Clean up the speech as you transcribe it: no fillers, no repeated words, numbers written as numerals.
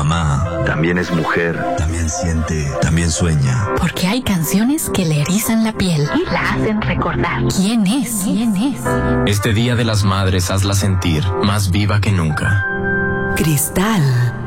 mamá. También es mujer. También siente. También sueña. Porque hay canciones que le erizan la piel y la hacen recordar. ¿Quién es? ¿Quién es? Este Día de las Madres hazla sentir más viva que nunca. Cristal.